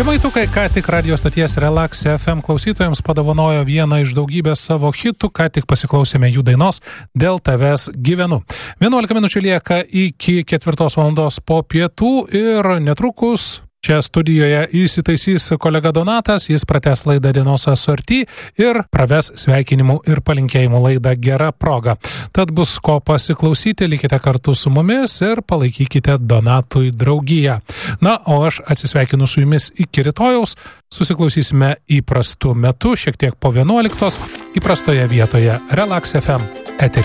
Žemaitukai ką tik radio stoties Relax FM klausytojams padovanojo vieną iš daugybės savo hitų, ką tik pasiklausėme jų dainos Dėl tavęs gyvenu. 11 minučių lieka iki 4 valandos po pietų ir netrukus čia studijoje įsitaisys kolega Donatas, jis pratęs laidą Dienos asorti ir praves sveikinimų ir palinkėjimų laidą Gera proga. Tad bus ko pasiklausyti, likite kartu su mumis ir palaikykite Donatui draugiją. Na, o aš atsisveikinu su jumis iki rytojaus, susiklausysime įprastu metu, šiek tiek po 11, įprastoje vietoje Relax FM eteryje.